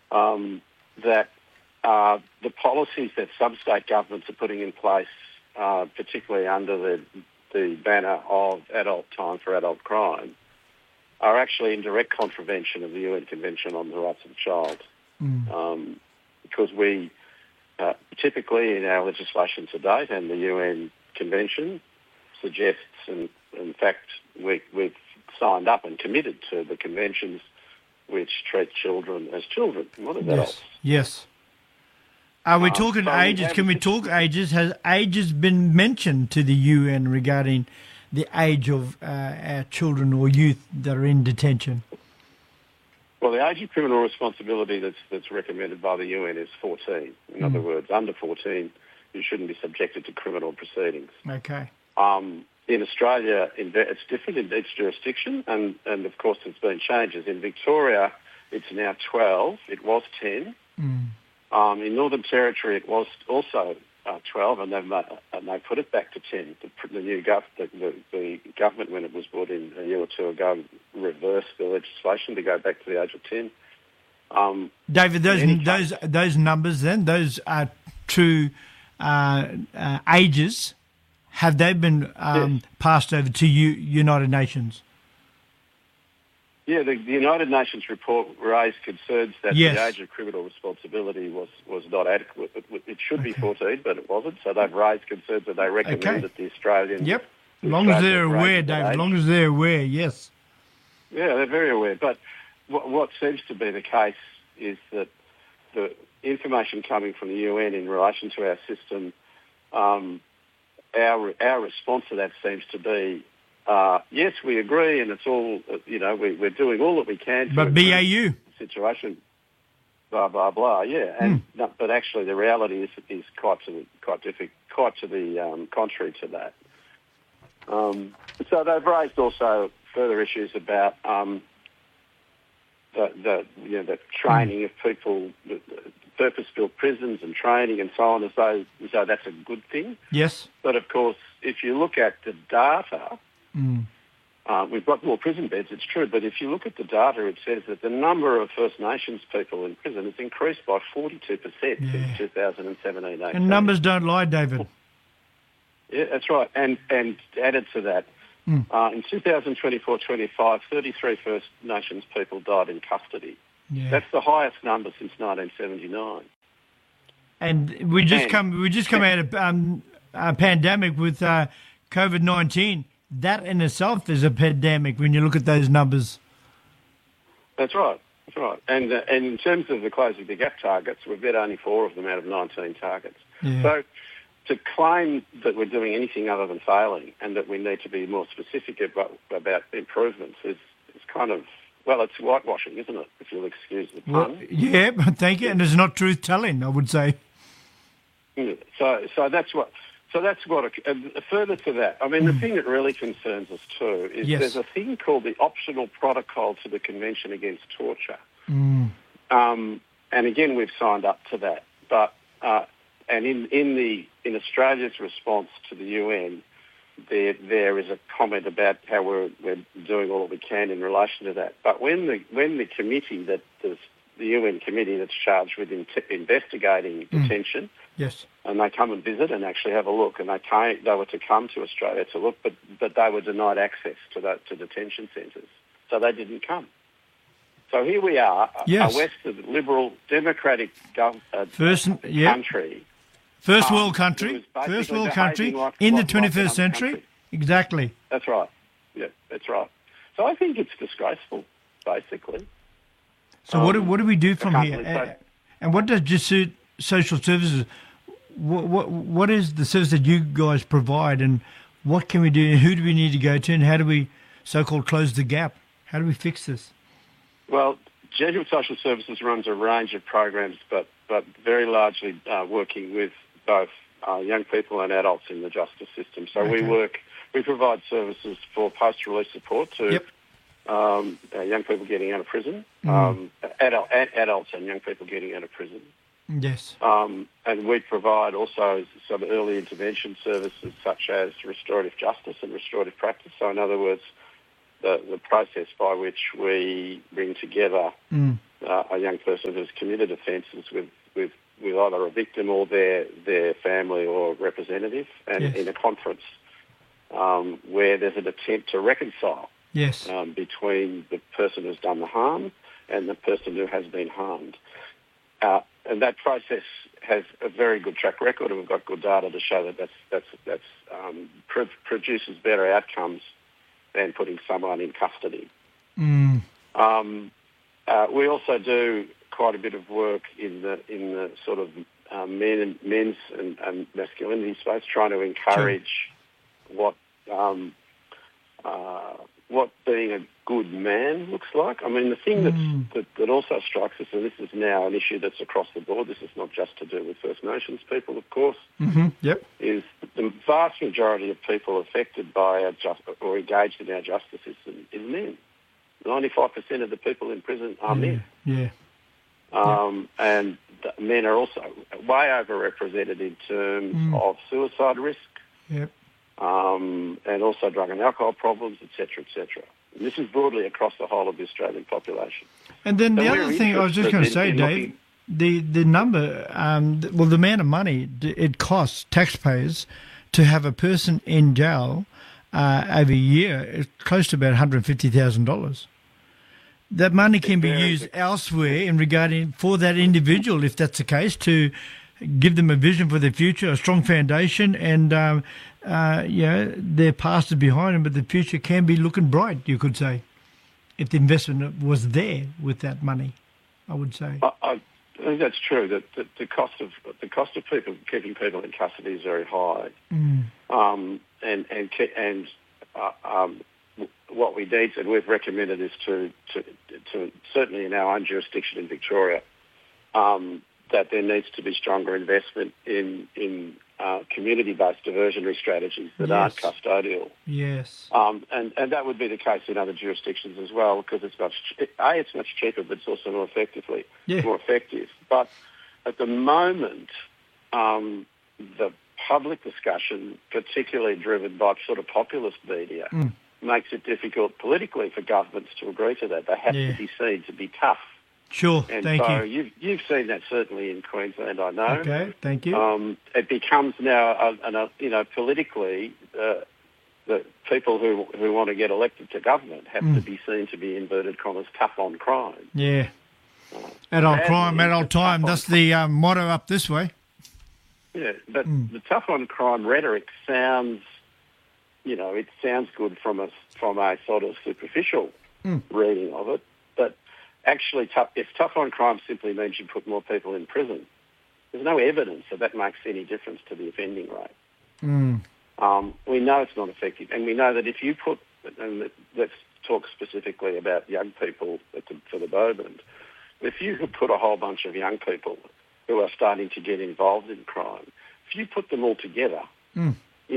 that the policies that some state governments are putting in place, particularly under the banner of adult time for adult crime, are actually in direct contravention of the UN Convention on the Rights of the Child. Because we typically in our legislation to date, and the UN Convention suggests, and in fact we've signed up and committed to the conventions which treat children as children, not as adults. Yes. Are we talking ages? Can we talk ages? Has ages been mentioned to the UN regarding the age of our children or youth that are in detention? Well, the age of criminal responsibility that's recommended by the UN is 14. In other words, under 14, you shouldn't be subjected to criminal proceedings. Okay. In Australia, it's different in each jurisdiction, and of course there's been changes. In Victoria, it's now 12. It was 10. In Northern Territory, it was also 12, and they put it back to 10. The new the government, when it was brought in a year or two ago, reversed the legislation to go back to the age of 10. David, those numbers then, those are true ages. Have they been passed over to United Nations? Yeah, the United Nations report raised concerns that the age of criminal responsibility was not adequate. It should be 14, but it wasn't. So they've raised concerns, and they recommend that the Australian... Yep, as long as they're aware, David, as long as they're aware, yes. Yeah, they're very aware. But what seems to be the case is that the information coming from the UN in relation to our system, our response to that seems to be, yes, we agree, and it's all, we're doing all that we can to but BAU the situation, blah, blah, blah, yeah. But actually the reality is quite to the contrary to that. So they've raised also further issues about the training of people, purpose-built prisons and training and so on, as though that's a good thing. Yes. But of course, if you look at the data, we've got more prison beds, it's true, but if you look at the data, it says that the number of First Nations people in prison has increased by 42% since 2017-18. And numbers don't lie, David. Yeah, that's right. And added to that, in 2024-25, 33 First Nations people died in custody. Yeah. That's the highest number since 1979. And we just come out of a pandemic with COVID-19. That in itself is a pandemic when you look at those numbers. That's right. That's right. And in terms of the Closing the Gap targets, we've met only 4 of them out of 19 targets. Yeah. So to claim that we're doing anything other than failing and that we need to be more specific about improvements is kind of, well, it's whitewashing, isn't it, if you'll excuse the pun? Well, yeah, thank you. And it's not truth-telling, I would say. So that's what... further to that, I mean, the thing that really concerns us too is there's a thing called the Optional Protocol to the Convention Against Torture. And again, we've signed up to that. But and in Australia's response to the UN, there is a comment about how we're doing all that we can in relation to that. But when the committee the UN committee that's charged with investigating detention. Yes. And they come and visit and actually have a look, and they were to come to Australia to look, but they were denied access to detention centres, so they didn't come. So here we are, a Western liberal democratic country, first world country in the 21st century. Exactly. That's right. Yeah, that's right. So I think it's disgraceful, basically. So what do we do from here? And what does Jesuit Social Services? What is the service that you guys provide, and what can we do? Who do we need to go to, and how do we so-called close the gap? How do we fix this? Well, Jesuit Social Services runs a range of programs, but very largely working with both young people and adults in the justice system. So we provide services for post-release support to young people getting out of prison, adults and young people getting out of prison. Yes. And we provide also some early intervention services such as restorative justice and restorative practice. So in other words, the process by which we bring together a young person who's committed offences with either a victim or their family or representative, and yes. in a conference where there's an attempt to reconcile yes. Between the person who's done the harm and the person who has been harmed. And that process has a very good track record, and we've got good data to show that produces better outcomes than putting someone in custody. Mm. We also do quite a bit of work in the sort of men's and masculinity space, trying to encourage what being a good man looks like. I mean, the thing that also strikes us, and this is now an issue that's across the board, this is not just to do with First Nations people, of course, is the vast majority of people affected by or engaged in our justice system is men. 95% of the people in prison are men. Yeah. And men are also way overrepresented in terms of suicide risk. Yep. And also drug and alcohol problems, etc., etc. And this is broadly across the whole of the Australian population. And then the other thing I was just going to say, Dave, the number, the amount of money it costs taxpayers to have a person in jail over a year is close to about $150,000. That money can be used elsewhere for that individual, if that's the case, to give them a vision for their future, a strong foundation, and their past is behind them, but the future can be looking bright, you could say, if the investment was there with that money, I would say. I think that's true. That the cost of people keeping people in custody is very high, what we need, and we've recommended, is to certainly in our own jurisdiction in Victoria, that there needs to be stronger investment in community-based diversionary strategies that aren't custodial. Yes. And that would be the case in other jurisdictions as well, because it's much cheaper, but it's also more effective. But at the moment, the public discussion, particularly driven by sort of populist media, makes it difficult politically for governments to agree to that. They have to be seen to be tough. Sure, and thank so you. You've seen that certainly in Queensland, I know. Okay, thank you. It becomes now, politically, the people who want to get elected to government have to be seen to be, inverted commas, tough on crime. Yeah. Adult crime, adult time. That's the motto up this way. Yeah, but the tough on crime rhetoric sounds, it sounds good from a sort of superficial reading of it, but actually, if tough on crime simply means you put more people in prison, there's no evidence that makes any difference to the offending rate. We know it's not effective, and we know that if you put, and let's talk specifically about young people for the moment, if you could put a whole bunch of young people who are starting to get involved in crime, if you put them all together in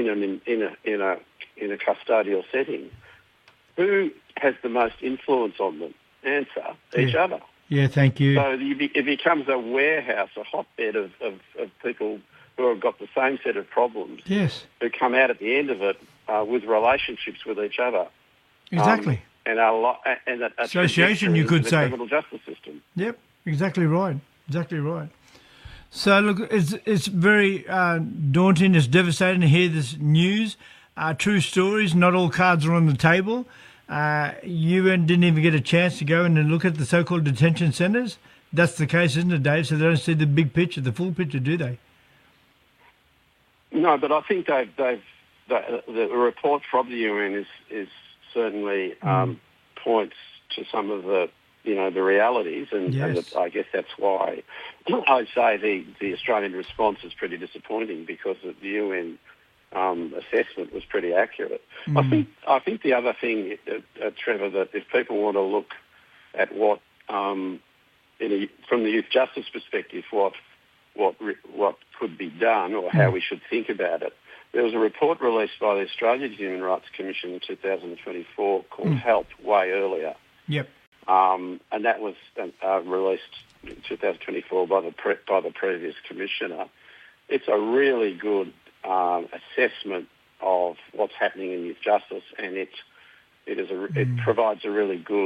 a custodial setting, who has the most influence on them? Answer, each other. Yeah, thank you. So it becomes a warehouse, a hotbed of people who have got the same set of problems. Yes. Who come out at the end of it with relationships with each other. Exactly. And association, you could say. The criminal justice system. Yep, exactly right. Exactly right. So look, it's very daunting. It's devastating to hear this news. True stories. Not all cards are on the table. You didn't even get a chance to go in and look at the so-called detention centres. That's the case, isn't it, Dave? So they don't see the big picture, the full picture, do they? No, but I think the report from the UN is certainly points to some of the realities, and I guess that's why I'd say the Australian response is pretty disappointing, because the UN assessment was pretty accurate. I think the other thing, Trevor, that if people want to look at what, from the youth justice perspective, what could be done or how we should think about it, there was a report released by the Australian Human Rights Commission in 2024 called Help, way earlier. Yep. And that was released in 2024 by the previous commissioner. It's a really good assessment of what's happening in youth justice, and it provides a really good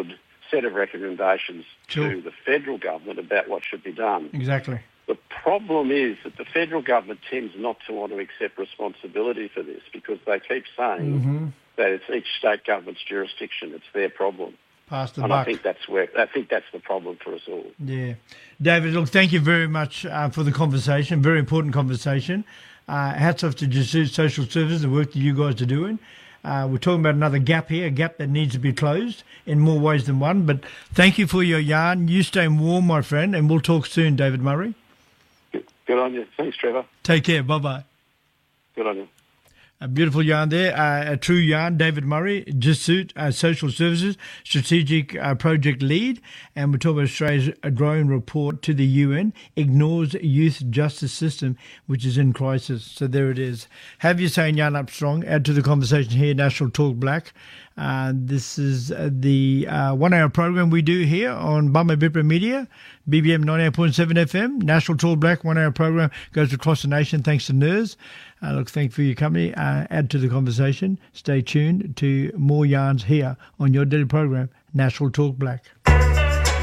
set of recommendations Sure. to the federal government about what should be done. Exactly. The problem is that the federal government tends not to want to accept responsibility for this because they keep saying that it's each state government's jurisdiction, it's their problem. Pass the and buck. I think that's the problem for us all. Yeah. David, look, thank you very much for the conversation, very important conversation. Hats off to Jesuit Social Services, the work that you guys are doing. We're talking about another gap here, a gap that needs to be closed in more ways than one. But thank you for your yarn. You stay warm, my friend, and we'll talk soon, David Murray. Good on you. Thanks, Trevor. Take care. Bye-bye. Good on you. A beautiful yarn there, a true yarn. David Murray, Jesuit Social Services, Strategic Project Lead. And we're talking about Australia's growing report to the UN, ignores youth justice system, which is in crisis. So there it is. Have your say and yarn up strong. Add to the conversation here, National Talk Black. This is the 1 hour program we do here on Bama Bipra Media, BBM 98.7 FM. National Talk Black 1 hour program goes across the nation thanks to NERS. Look, thank you for your company. Add to the conversation. Stay tuned to more yarns here on your daily program, National Talk Black.